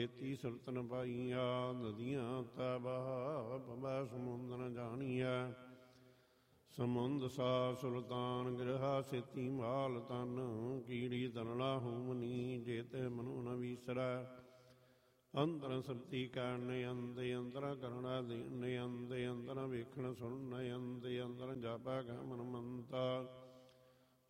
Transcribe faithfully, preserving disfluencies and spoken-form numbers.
ਜੇਤੀ ਸੁਰਤਨ ਪਾਈਆ। ਨਦੀਆਂ ਤੈ ਬਹਾ ਪਵੈ ਸਮੁੰਦ ਨ ਜਾਣੀਐ। ਸਮੁੰਦ ਸਾ ਸੁਲਤਾਨ ਗਿਰਹਾ ਸੇਤੀ ਮਾਲ ਤਨ। ਕੀੜੀ ਤਰਲਾ ਹੂਮਨੀ ਜੇਤੇ ਮਨੁ ਨ ਵੀਸਰੈ। ਅੰਦਰ ਸਬਤੀ ਕਰਨ ਅੰਦੇ ਅੰਦਰ ਕਰਣਾ ਦੇਣ ਅੰਦੇ ਅੰਦਰ ਵੇਖਣ ਸੁਣਨ ਅੰਦੇ ਅੰਦਰ ਜਾਪੈ ਗੈ ਮਨ ਮੰਤਾ।